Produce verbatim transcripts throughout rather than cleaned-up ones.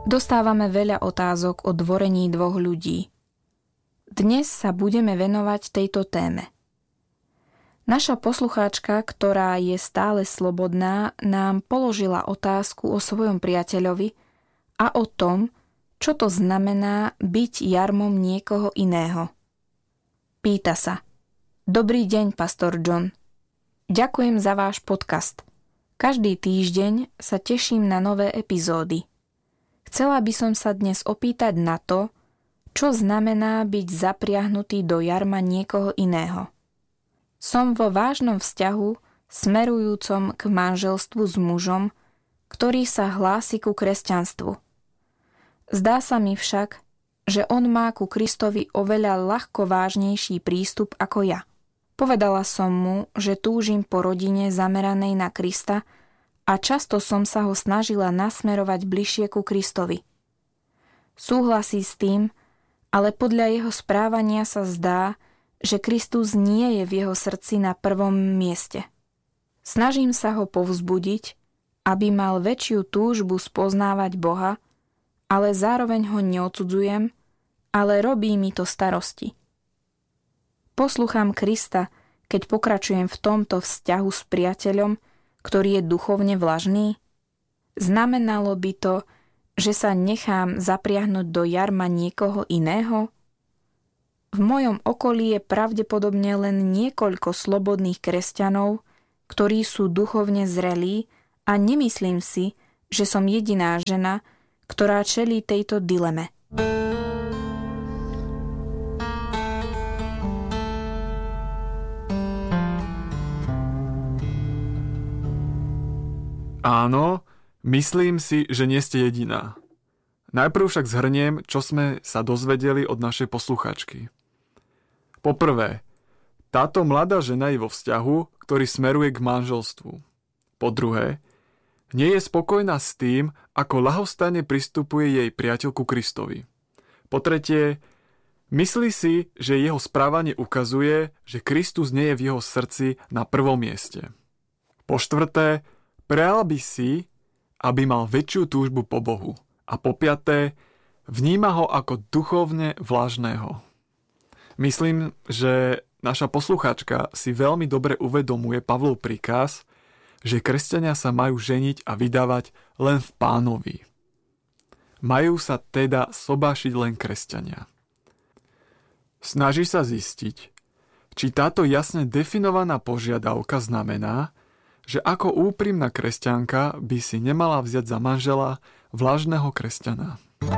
Dostávame veľa otázok o dvorení dvoch ľudí. Dnes sa budeme venovať tejto téme. Naša poslucháčka, ktorá je stále slobodná, nám položila otázku o svojom priateľovi a o tom, čo to znamená byť jarmom niekoho iného. Pýta sa: Dobrý deň, pastor John. Ďakujem za váš podcast. Každý týždeň sa teším na nové epizódy. Chcela by som sa dnes opýtať na to, čo znamená byť zapriahnutý do jarma niekoho iného. Som vo vážnom vzťahu smerujúcom k manželstvu s mužom, ktorý sa hlási ku kresťanstvu. Zdá sa mi však, že on má ku Kristovi oveľa ľahko vážnejší prístup ako ja. Povedala som mu, že túžim po rodine zameranej na Krista a často som sa ho snažila nasmerovať bližšie ku Kristovi. Súhlasí s tým, ale podľa jeho správania sa zdá, že Kristus nie je v jeho srdci na prvom mieste. Snažím sa ho povzbudiť, aby mal väčšiu túžbu spoznávať Boha, ale zároveň ho neodsudzujem, ale robí mi to starosti. Poslúcham Krista, keď pokračujem v tomto vzťahu s priateľom, ktorý je duchovne vlažný? Znamenalo by to, že sa nechám zapriahnuť do jarma niekoho iného? V mojom okolí je pravdepodobne len niekoľko slobodných kresťanov, ktorí sú duchovne zrelí a nemyslím si, že som jediná žena, ktorá čelí tejto dileme. Áno, myslím si, že nie ste jediná. Najprv však zhrniem, čo sme sa dozvedeli od našej posluchačky. Poprvé, táto mladá žena je vo vzťahu, ktorý smeruje k manželstvu. Po druhé, nie je spokojná s tým, ako ľahostajne pristupuje jej priateľ ku Kristovi. Po tretie, myslí si, že jeho správanie ukazuje, že Kristus nie je v jeho srdci na prvom mieste. Po štvrté, prejal by si, aby mal väčšiu túžbu po Bohu. A po piaté, vníma ho ako duchovne vlažného. Myslím, že naša poslucháčka si veľmi dobre uvedomuje Pavlov príkaz, že kresťania sa majú ženiť a vydávať len v Pánovi. Majú sa teda sobášiť len kresťania. Snaží sa zistiť, či táto jasne definovaná požiadavka znamená, že ako úprimná kresťanka by si nemala vziať za manžela vlažného kresťana.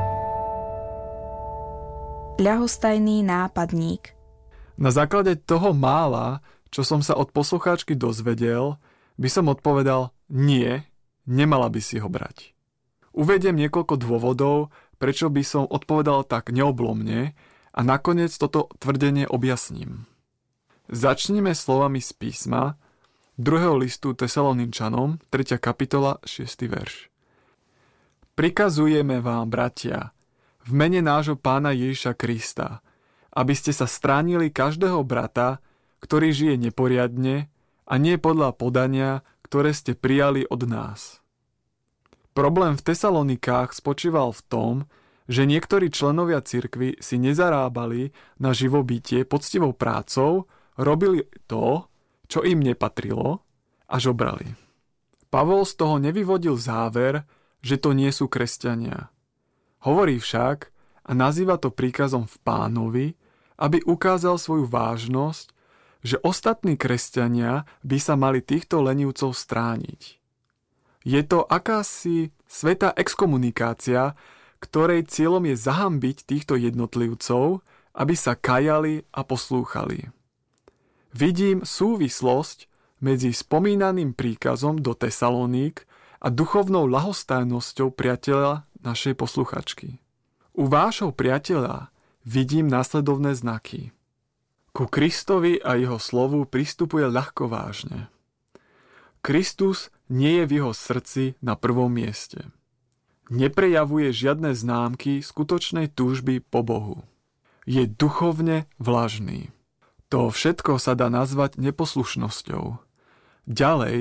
Ľahostajný nápadník. Na základe toho mála, čo som sa od poslucháčky dozvedel, by som odpovedal nie, nemala by si ho brať. Uvediem niekoľko dôvodov, prečo by som odpovedal tak neoblomne a nakoniec toto tvrdenie objasním. Začnime slovami z písma druhého listu Tesaloničanom, tretia kapitola, šiesty verš. Prikazujeme vám, bratia, v mene nášho Pána Ježiša Krista, aby ste sa stránili každého brata, ktorý žije neporiadne a nie podľa podania, ktoré ste prijali od nás. Problém v Tesalonikách spočíval v tom, že niektorí členovia cirkvi si nezarábali na živobytie poctivou prácou, robili to, čo im nepatrilo, a žobrali. Pavol z toho nevyvodil záver, že to nie sú kresťania. Hovorí však a nazýva to príkazom v Pánovi, aby ukázal svoju vážnosť, že ostatní kresťania by sa mali týchto lenivcov strániť. Je to akási svätá exkomunikácia, ktorej cieľom je zahambiť týchto jednotlivcov, aby sa kajali a poslúchali. Vidím súvislosť medzi spomínaným príkazom do Tesaloník a duchovnou ľahostajnosťou priateľa našej posluchačky. U vášho priateľa vidím následovné znaky. Ku Kristovi a jeho slovu pristupuje ľahko vážne. Kristus nie je v jeho srdci na prvom mieste. Neprejavuje žiadne známky skutočnej túžby po Bohu. Je duchovne vlažný. To všetko sa dá nazvať neposlušnosťou. Ďalej,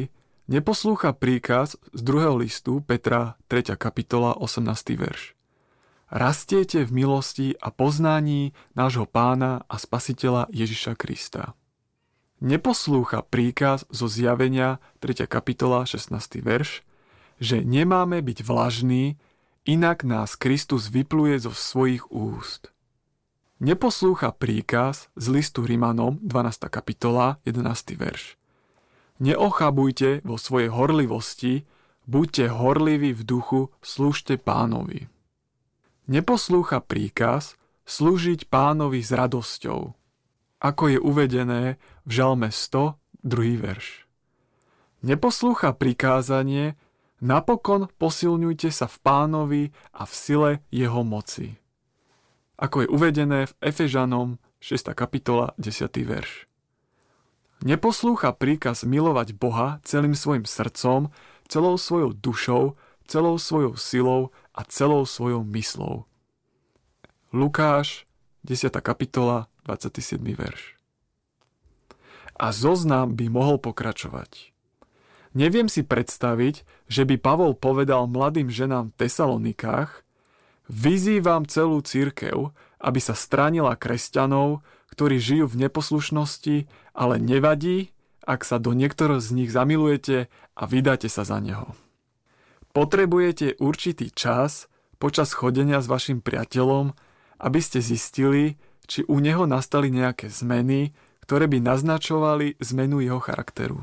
Neposlúcha príkaz z druhého listu Petra tretia kapitola osemnásty verš. Rastiete v milosti a poznaní nášho Pána a Spasiteľa Ježiša Krista. Neposlúcha príkaz zo Zjavenia tretia kapitola šestnásty verš, že nemáme byť vlažní, inak nás Kristus vypluje zo svojich úst. Neposlúcha príkaz z listu Rimanom dvanásta kapitola jedenásty verš. Neochabujte vo svojej horlivosti, buďte horliví v duchu, slúžte Pánovi. Neposlúcha príkaz slúžiť Pánovi s radosťou, ako je uvedené v Žalme sto, druhý verš. Neposlúcha prikázanie, napokon posilňujte sa v Pánovi a v sile jeho moci, ako je uvedené v Efežanom šiesta kapitola desiaty verš. Neposlúcha príkaz milovať Boha celým svojim srdcom, celou svojou dušou, celou svojou silou a celou svojou myslou. Lukáš desiata kapitola dvadsiaty siedmy verš. A zoznam by mohol pokračovať. Neviem si predstaviť, že by Pavol povedal mladým ženám v Tesalonikách: vyzývam celú cirkev, aby sa stránila kresťanov, ktorí žijú v neposlušnosti, ale nevadí, ak sa do niektorého z nich zamilujete a vydáte sa za neho. Potrebujete určitý čas počas chodenia s vašim priateľom, aby ste zistili, či u neho nastali nejaké zmeny, ktoré by naznačovali zmenu jeho charakteru.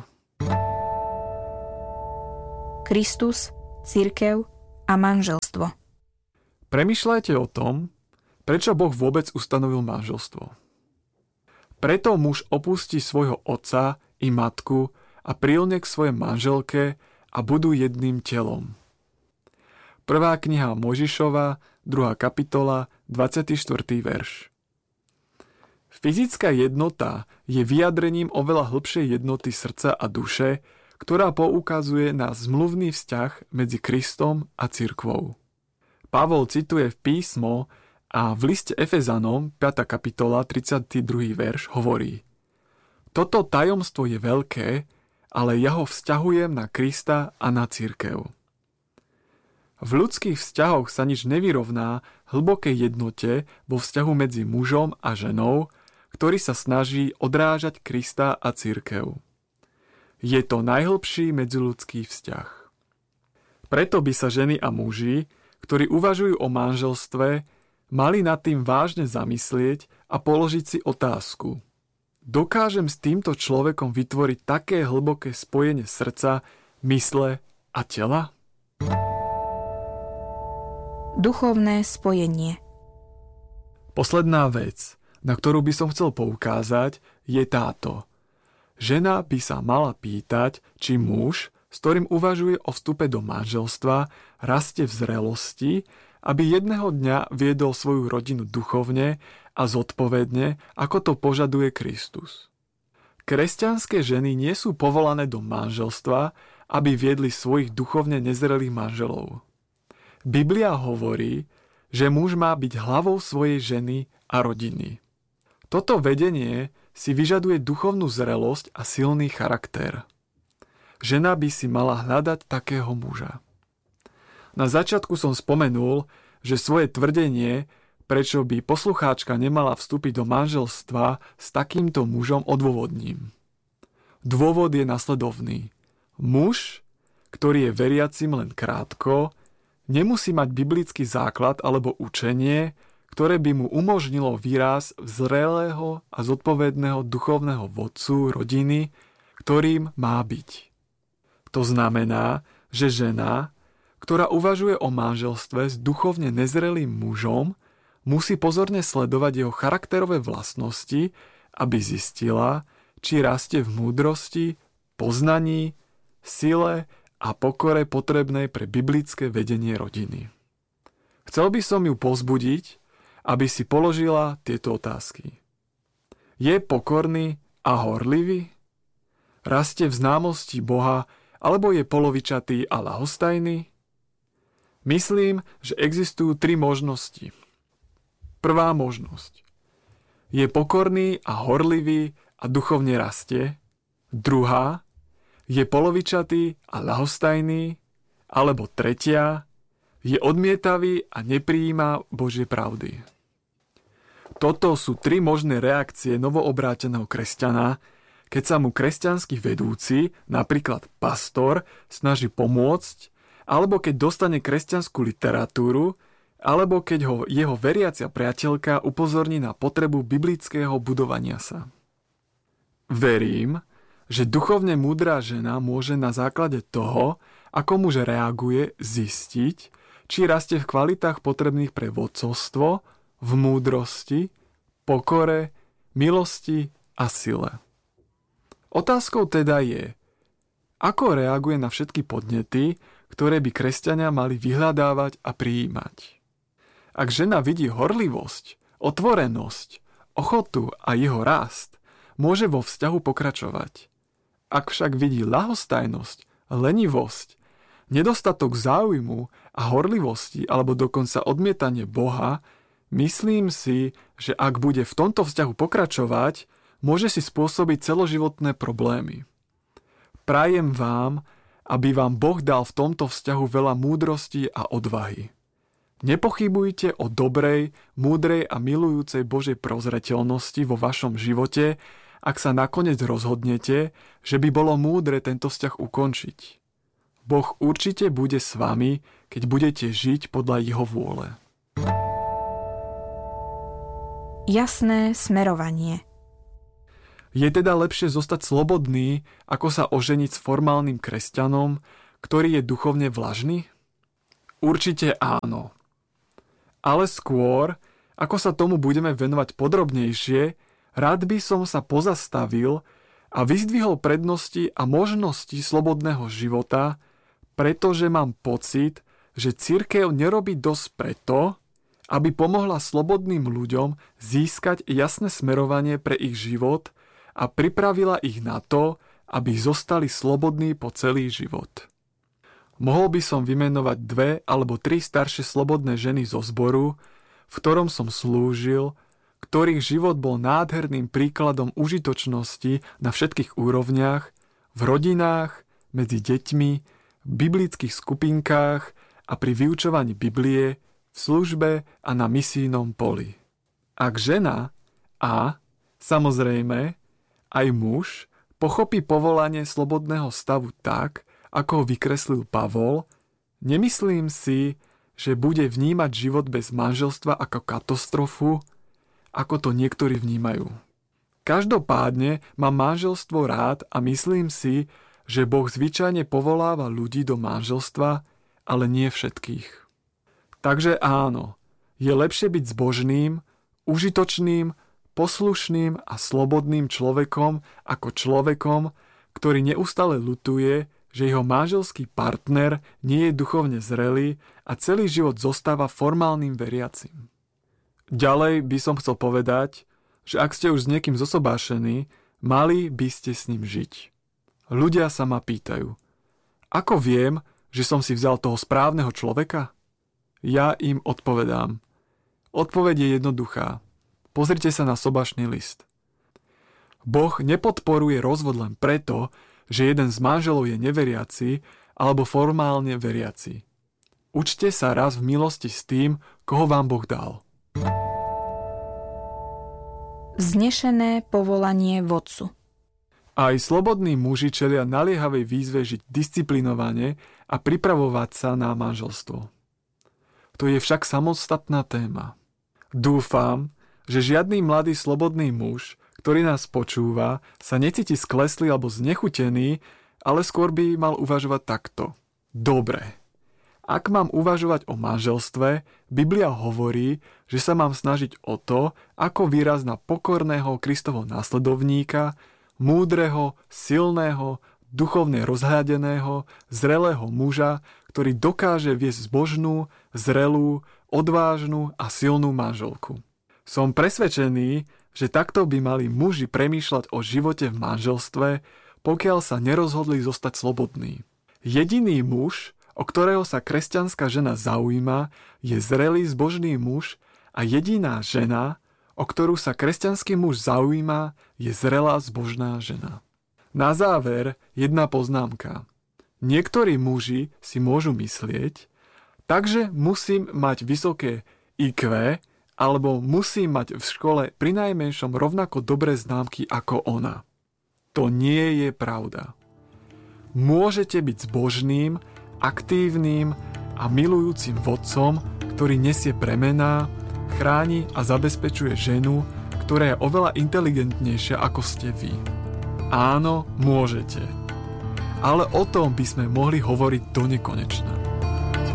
Kristus, cirkev a manželstvo. Premýšľajte o tom, prečo Boh vôbec ustanovil manželstvo. Preto muž opustí svojho otca i matku a prilne k svojej manželke a budú jedným telom. Prvá kniha Mojžišova, druhá kapitola, dvadsiaty štvrtý verš. Fyzická jednota je vyjadrením oveľa hlbšej jednoty srdca a duše, ktorá poukazuje na zmluvný vzťah medzi Kristom a cirkvou. Pavol cituje v písmo a v liste Efezanom, piata kapitola, tridsiaty druhý verš hovorí: toto tajomstvo je veľké, ale ja ho vzťahujem na Krista a na cirkev. V ľudských vzťahoch sa nič nevyrovná hlbokej jednote vo vzťahu medzi mužom a ženou, ktorý sa snaží odrážať Krista a cirkev. Je to najhlbší medziľudský vzťah. Preto by sa ženy a muži, ktorí uvažujú o manželstve, mali nad tým vážne zamyslieť a položiť si otázku: dokážem s týmto človekom vytvoriť také hlboké spojenie srdca, mysle a tela? Duchovné spojenie. Posledná vec, na ktorú by som chcel poukázať, je táto. Žena by sa mala pýtať, či muž, s ktorým uvažuje o vstupe do manželstva, rastie v zrelosti, aby jedného dňa viedol svoju rodinu duchovne a zodpovedne, ako to požaduje Kristus. Kresťanské ženy nie sú povolané do manželstva, aby viedli svojich duchovne nezrelých manželov. Biblia hovorí, že muž má byť hlavou svojej ženy a rodiny. Toto vedenie si vyžaduje duchovnú zrelosť a silný charakter. Žena by si mala hľadať takého muža. Na začiatku som spomenul, že svoje tvrdenie, prečo by poslucháčka nemala vstúpiť do manželstva s takýmto mužom, odôvodním. Dôvod je nasledovný. Muž, ktorý je veriacim len krátko, nemusí mať biblický základ alebo učenie, ktoré by mu umožnilo výraz zrelého a zodpovedného duchovného vodcu rodiny, ktorým má byť. To znamená, že žena, ktorá uvažuje o manželstve s duchovne nezrelým mužom, musí pozorne sledovať jeho charakterové vlastnosti, aby zistila, či rastie v múdrosti, poznaní, sile a pokore potrebnej pre biblické vedenie rodiny. Chcel by som ju povzbudiť, aby si položila tieto otázky. Je pokorný a horlivý? Rastie v známosti Boha, alebo je polovičatý a ľahostajný? Myslím, že existujú tri možnosti. Prvá možnosť. Je pokorný a horlivý a duchovne rastie. Druhá. je polovičatý a ľahostajný, alebo tretia, je odmietavý a neprijíma Božie pravdy. Toto sú tri možné reakcie novoobráteného kresťana, keď sa mu kresťanský vedúci, napríklad pastor, snaží pomôcť, alebo keď dostane kresťanskú literatúru, alebo keď ho jeho veriacia priateľka upozorní na potrebu biblického budovania sa. Verím, že duchovne múdra žena môže na základe toho, ako muž reaguje, zistiť, či rastie v kvalitách potrebných pre vodcovstvo, v múdrosti, pokore, milosti a sile. Otázkou teda je, ako reaguje na všetky podnety, ktoré by kresťania mali vyhľadávať a prijímať. Ak žena vidí horlivosť, otvorenosť, ochotu a jeho rast, môže vo vzťahu pokračovať. Ak však vidí ľahostajnosť, lenivosť, nedostatok záujmu a horlivosti alebo dokonca odmietanie Boha, myslím si, že ak bude v tomto vzťahu pokračovať, môže si spôsobiť celoživotné problémy. Prajem vám, aby vám Boh dal v tomto vzťahu veľa múdrosti a odvahy. Nepochybujte o dobrej, múdrej a milujúcej Božej prozreteľnosti vo vašom živote, ak sa nakoniec rozhodnete, že by bolo múdre tento vzťah ukončiť. Boh určite bude s vami, keď budete žiť podľa jeho vôle. Jasné smerovanie. Je teda lepšie zostať slobodný, ako sa oženiť s formálnym kresťanom, ktorý je duchovne vlažný? Určite áno. Ale skôr, ako sa tomu budeme venovať podrobnejšie, rád by som sa pozastavil a vyzdvihol prednosti a možnosti slobodného života, pretože mám pocit, že cirkev nerobí dosť preto, aby pomohla slobodným ľuďom získať jasné smerovanie pre ich život a pripravila ich na to, aby zostali slobodní po celý život. Mohol by som vymenovať dve alebo tri staršie slobodné ženy zo zboru, v ktorom som slúžil, ktorých život bol nádherným príkladom užitočnosti na všetkých úrovniach, v rodinách, medzi deťmi, v biblických skupinkách a pri vyučovaní Biblie, v službe a na misijnom poli. Ak žena a, samozrejme, aj muž pochopí povolanie slobodného stavu tak, ako ho vykreslil Pavol, nemyslím si, že bude vnímať život bez manželstva ako katastrofu, ako to niektorí vnímajú. Každopádne mám manželstvo rád a myslím si, že Boh zvyčajne povoláva ľudí do manželstva, ale nie všetkých. Takže áno, je lepšie byť zbožným, užitočným, poslušným a slobodným človekom ako človekom, ktorý neustále ľutuje, že jeho manželský partner nie je duchovne zrelý a celý život zostáva formálnym veriacim. Ďalej by som chcel povedať, že ak ste už s niekým zosobášení, mali by ste s ním žiť. Ľudia sa ma pýtajú, ako viem, že som si vzal toho správneho človeka? Ja im odpovedám. Odpoveď je jednoduchá. Pozrite sa na sobášny list. Boh nepodporuje rozvod len preto, že jeden z manželov je neveriaci alebo formálne veriaci. Učte sa raz v milosti s tým, koho vám Boh dal. Vznešené povolanie vodcu. Aj slobodní muži čelia naliehavej výzve žiť disciplinovane a pripravovať sa na manželstvo. To je však samostatná téma. Dúfam, že žiadny mladý slobodný muž, ktorý nás počúva, sa necíti skleslý alebo znechutený, ale skôr by mal uvažovať takto. Dobre, ak mám uvažovať o manželstve, Biblia hovorí, že sa mám snažiť o to, ako výraz na pokorného Kristovho následovníka, múdreho, silného, duchovne rozhľadeného, zrelého muža, ktorý dokáže viesť zbožnú, zrelú, odvážnu a silnú manželku. Som presvedčený, že takto by mali muži premýšľať o živote v manželstve, pokiaľ sa nerozhodli zostať slobodní. Jediný muž, o ktorého sa kresťanská žena zaujíma, je zrelý zbožný muž a jediná žena, o ktorú sa kresťanský muž zaujíma, je zrelá zbožná žena. Na záver jedna poznámka. Niektorí muži si môžu myslieť, takže musím mať vysoké í kvé alebo musím mať v škole prinajmenšom rovnako dobré známky ako ona. To nie je pravda. Môžete byť zbožným, aktívnym a milujúcim vodcom, ktorý nesie bremená, chráni a zabezpečuje ženu, ktorá je oveľa inteligentnejšia ako ste vy. Áno, môžete. Ale o tom by sme mohli hovoriť do nekonečna.